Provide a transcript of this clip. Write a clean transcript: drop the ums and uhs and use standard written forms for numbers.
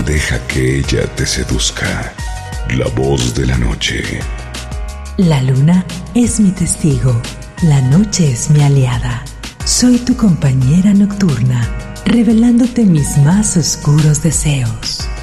Deja que ella te seduzca. La voz de la noche. La luna es mi testigo. La noche es mi aliada. Soy tu compañera nocturna, revelándote mis más oscuros deseos.